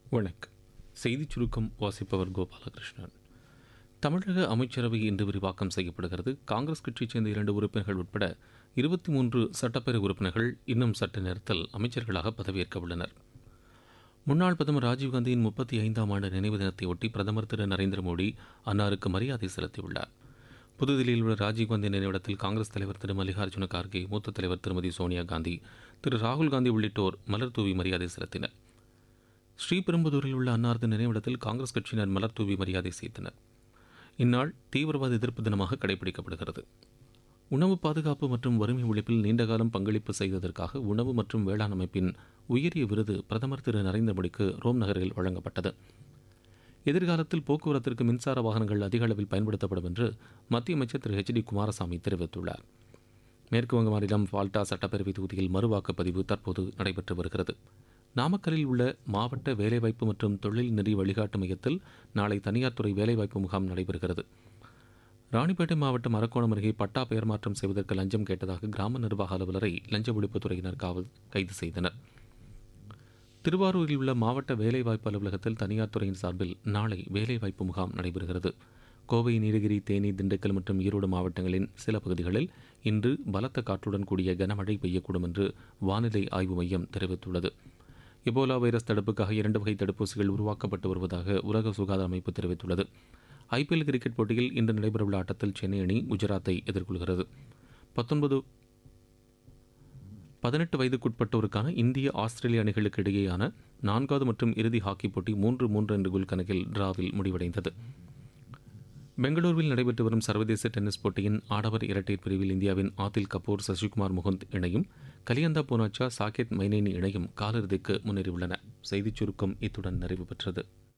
வணக்கம். செய்திச் சுருக்கம் வாசிப்பவர் கோபாலகிருஷ்ணன். தமிழக அமைச்சரவை இன்று விரிவாக்கம் செய்யப்படுகிறது. காங்கிரஸ் கட்சியைச் சேர்ந்த 2 உறுப்பினர்கள் உட்பட 23 சட்டப்பேரவை உறுப்பினர்கள் இன்னும் சற்று நேரத்தில் அமைச்சர்களாக பதவியேற்க உள்ளனர். முன்னாள் பிரதமர் ராஜீவ்காந்தியின் 35ஆம் ஆண்டு நினைவு தினத்தையொட்டி பிரதமர் திரு நரேந்திர மோடி அன்னாருக்கு மரியாதை செலுத்தியுள்ளார். புதுதில்லியில் உள்ள ராஜீவ்காந்தி நினைவிடத்தில் காங்கிரஸ் தலைவர் திரு மல்லிகார்ஜுன கார்கே, மூத்த தலைவர் திருமதி சோனியா காந்தி, திரு ராகுல் காந்தி உள்ளிட்டோர் மலர் தூவி மரியாதை செலுத்தினர். ஸ்ரீபெரும்புதூரில் உள்ள அன்னாரது நினைவிடத்தில் காங்கிரஸ் கட்சியினர் மலர் தூவி மரியாதை செய்தனர். இந்நாள் தீவிரவாத எதிர்ப்பு தினமாக கடைபிடிக்கப்படுகிறது. உணவு பாதுகாப்பு மற்றும் வறுமை ஒழிப்பில் நீண்டகாலம் பங்களிப்பு செய்ததற்காக உணவு மற்றும் வேளாண் அமைப்பின் உயரிய விருது பிரதமர் திரு நரேந்திர மோடிக்கு ரோம் நகரில் வழங்கப்பட்டது. எதிர்காலத்தில் போக்குவரத்திற்கு மின்சார வாகனங்கள் அதிக அளவில் பயன்படுத்தப்படும் என்று மத்திய அமைச்சர் திரு H.D. குமாரசாமி தெரிவித்துள்ளார். மேற்குவங்க மாநிலம் ஃபால்டா சட்டப்பேரவை தொகுதியில் மறுவாக்குப்பதிவு தற்போது நடைபெற்று வருகிறது. நாமக்கல்லில் உள்ள மாவட்ட வேலைவாய்ப்பு மற்றும் தொழில் நெறி வழிகாட்டு மையத்தில் நாளை தனியார் துறை வேலைவாய்ப்பு முகாம் நடைபெறுகிறது. ராணிப்பேட்டை மாவட்டம் அரக்கோணம் அருகே பட்டா பெயர் மாற்றம் செய்வதற்கு லஞ்சம் கேட்டதாக கிராம நிர்வாக அலுவலரை லஞ்ச ஒழிப்புத்துறையினர் கைது செய்தனர். திருவாரூரில் உள்ள மாவட்ட வேலைவாய்ப்பு அலுவலகத்தில் தனியார் துறையின் சார்பில் நாளை வேலைவாய்ப்பு முகாம் நடைபெறுகிறது. கோவை, நீலகிரி, தேனி, திண்டுக்கல் மற்றும் ஈரோடு மாவட்டங்களின் சில பகுதிகளில் இன்று பலத்த காற்றுடன் கூடிய கனமழை பெய்யக்கூடும் என்று வானிலை ஆய்வு மையம் தெரிவித்துள்ளது. எபோலா வைரஸ் தடுப்புக்காக 2 வகை தடுப்பூசிகள் உருவாக்கப்பட்டு வருவதாக உலக சுகாதார அமைப்பு தெரிவித்துள்ளது. IPL கிரிக்கெட் போட்டியில் இன்று நடைபெறவுள்ள ஆட்டத்தில் சென்னை அணி குஜராத்தை எதிர்கொள்கிறது. 18 வயதுக்குட்பட்டோருக்கான இந்திய ஆஸ்திரேலிய அணிகளுக்கு இடையேயான 4வது மற்றும் இறுதி ஹாக்கி போட்டி 3-3 என்ற கோல் கணக்கில் டிராவில் முடிவடைந்தது. பெங்களூருவில் நடைபெற்று வரும் சர்வதேச டென்னிஸ் போட்டியின் ஆடவர் இரட்டையர் பிரிவில் இந்தியாவின் ஆதில் கபூர், சசிகுமார் முகுந்த் இணையும், கலியந்தா பூனாச்சா, சாகேத் மைனேனி இணையும் காலிறுதிக்கு முன்னேறியுள்ளன. செய்திச் சுருக்கம் இத்துடன் நிறைவு பெற்றது.